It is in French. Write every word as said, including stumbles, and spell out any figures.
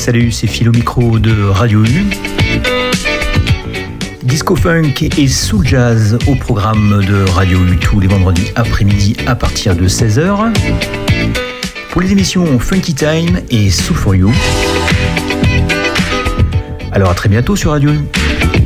Salut, c'est Phil au micro de Radio U. Disco funk et soul jazz au programme de Radio U tous les vendredis après-midi à partir de seize heures. Pour les émissions Funky Time et Soul for You. Alors à très bientôt sur Radio U.